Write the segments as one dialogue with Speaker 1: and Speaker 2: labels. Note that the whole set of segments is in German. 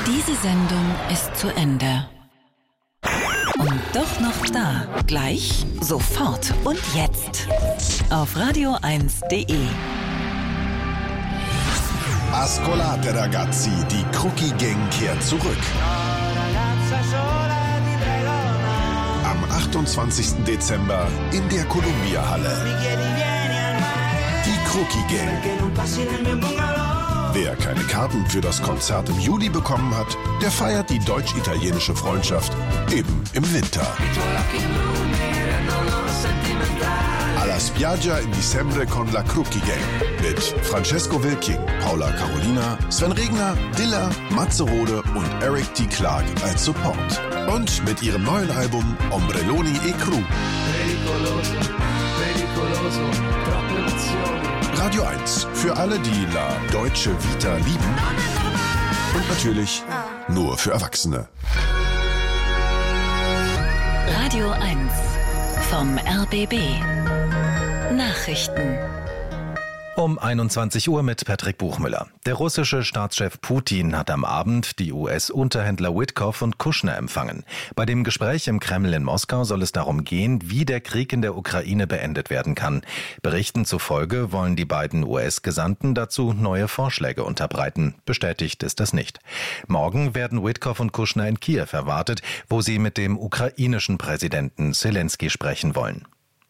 Speaker 1: Diese Sendung ist zu Ende. Und doch noch da. Gleich, sofort und jetzt. Auf radio1.de.
Speaker 2: Ascolate ragazzi, die Crookie Gang kehrt zurück. Am 28. Dezember in der Columbia-Halle. Die Crookie Gang. Wer keine Karten für das Konzert im Juli bekommen hat, der feiert die deutsch-italienische Freundschaft eben im Winter. Alla spiaggia in dicembre con la Crookie Gang mit Francesco Wilking, Paula Carolina, Sven Regner, Dilla, Matze Rode und Eric T. Clark als Support. Und mit ihrem neuen Album Ombrelloni e Cru. Radio 1 für alle, die La Deutsche Vita lieben. Und natürlich nur für Erwachsene.
Speaker 1: Radio 1 vom RBB. Nachrichten.
Speaker 3: Um 21 Uhr mit Patrick Buchmüller. Der russische Staatschef Putin hat am Abend die US-Unterhändler Witkoff und Kushner empfangen. Bei dem Gespräch im Kreml in Moskau soll es darum gehen, wie der Krieg in der Ukraine beendet werden kann. Berichten zufolge wollen die beiden US-Gesandten dazu neue Vorschläge unterbreiten. Bestätigt ist das nicht. Morgen werden Witkoff und Kushner in Kiew erwartet, wo sie mit dem ukrainischen Präsidenten Zelensky sprechen wollen.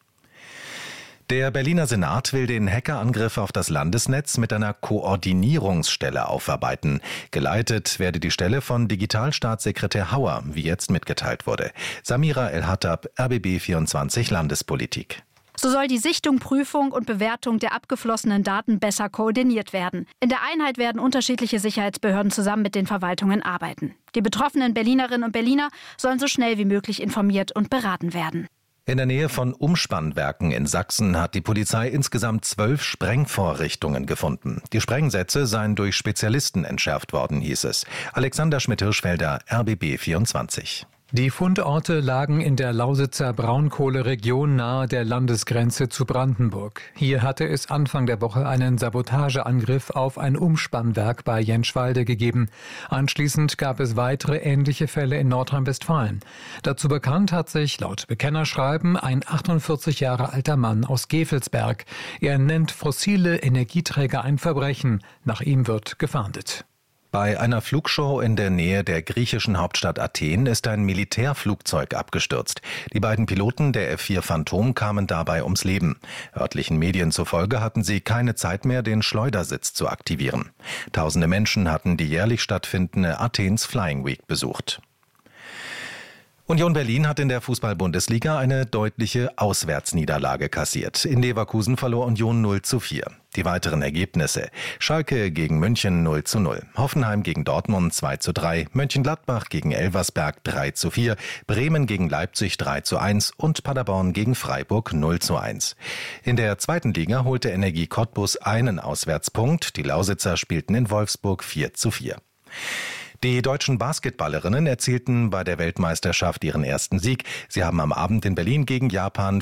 Speaker 3: Der Berliner Senat will den Hackerangriff auf das Landesnetz mit einer Koordinierungsstelle aufarbeiten. Geleitet werde die Stelle von Digitalstaatssekretär Hauer, wie jetzt mitgeteilt wurde. Samira El-Hattab, RBB24 Landespolitik.
Speaker 4: So soll die Sichtung, Prüfung und Bewertung der abgeflossenen Daten besser koordiniert werden. In der Einheit werden unterschiedliche Sicherheitsbehörden zusammen mit den Verwaltungen arbeiten. Die betroffenen Berlinerinnen und Berliner sollen so schnell wie möglich informiert und beraten werden.
Speaker 3: In der Nähe von Umspannwerken in Sachsen hat die Polizei insgesamt 12 Sprengvorrichtungen gefunden. Die Sprengsätze seien durch Spezialisten entschärft worden, hieß es. Alexander Schmidt-Hirschfelder, RBB24.
Speaker 5: Die Fundorte lagen in der Lausitzer Braunkohleregion nahe der Landesgrenze zu Brandenburg. Hier hatte es Anfang der Woche einen Sabotageangriff auf ein Umspannwerk bei Jenschwalde gegeben. Anschließend gab es weitere ähnliche Fälle in Nordrhein-Westfalen. Dazu bekannt hat sich laut Bekennerschreiben ein 48 Jahre alter Mann aus Gevelsberg. Er nennt fossile Energieträger ein Verbrechen. Nach ihm wird gefahndet.
Speaker 3: Bei einer Flugshow in der Nähe der griechischen Hauptstadt Athen ist ein Militärflugzeug abgestürzt. Die beiden Piloten der F4 Phantom kamen dabei ums Leben. Örtlichen Medien zufolge hatten sie keine Zeit mehr, den Schleudersitz zu aktivieren. Tausende Menschen hatten die jährlich stattfindende Athens Flying Week besucht. Union Berlin hat in der Fußball-Bundesliga eine deutliche Auswärtsniederlage kassiert. In Leverkusen verlor Union 0:4. Die weiteren Ergebnisse: Schalke gegen München 0:0, Hoffenheim gegen Dortmund 2:3, Mönchengladbach gegen Elversberg 3:4, Bremen gegen Leipzig 3:1 und Paderborn gegen Freiburg 0:1. In der zweiten Liga holte Energie Cottbus einen Auswärtspunkt. Die Lausitzer spielten in Wolfsburg 4:4. Die deutschen Basketballerinnen erzielten bei der Weltmeisterschaft ihren ersten Sieg. Sie haben am Abend in Berlin gegen Japan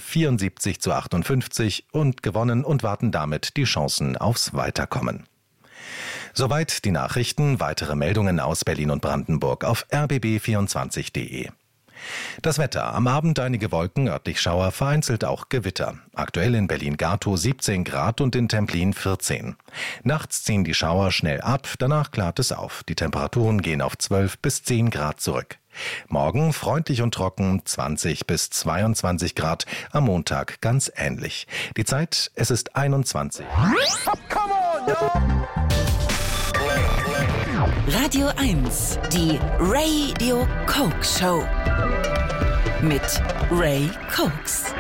Speaker 3: 74:58 und gewonnen und warten damit die Chancen aufs Weiterkommen. Soweit die Nachrichten. Weitere Meldungen aus Berlin und Brandenburg auf rbb24.de. Das Wetter. Am Abend einige Wolken, örtlich Schauer, vereinzelt auch Gewitter. Aktuell in Berlin-Gatow 17 Grad und in Templin 14. Nachts ziehen die Schauer schnell ab, danach klart es auf. Die Temperaturen gehen auf 12 bis 10 Grad zurück. Morgen freundlich und trocken, 20 bis 22 Grad. Am Montag ganz ähnlich. Die Zeit, es ist 21.
Speaker 1: Radio 1, die Radio Coke Show. Mit Ray Cokes.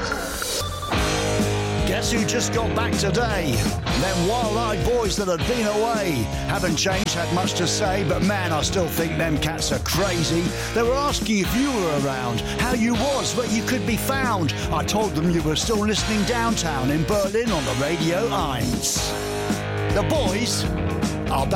Speaker 6: Guess who just got back today? Them wild-eyed boys that had been away. Haven't changed, had much to say, but man, I still think them cats are crazy. They were asking if you were around, how you was, where you could be found. I told them you were still listening downtown in Berlin on the Radio 1. The boys